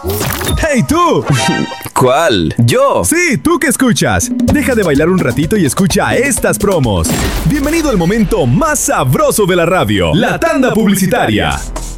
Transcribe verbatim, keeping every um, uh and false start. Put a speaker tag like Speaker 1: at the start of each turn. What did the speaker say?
Speaker 1: ¡Hey, tú!
Speaker 2: ¿Cuál? ¿Yo?
Speaker 1: Sí, tú que escuchas. Deja de bailar un ratito y escucha estas promos. Bienvenido al momento más sabroso de la radio, la tanda publicitaria.